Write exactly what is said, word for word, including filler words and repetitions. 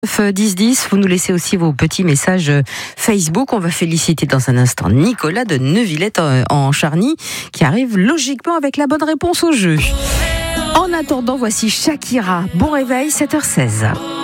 dix dix, vous nous laissez aussi vos petits messages Facebook. On va féliciter dans un instant Nicolas de Neuvillette en Charny qui arrive logiquement avec la bonne réponse au jeu. En attendant, voici Shakira. Bon réveil, sept heures seize.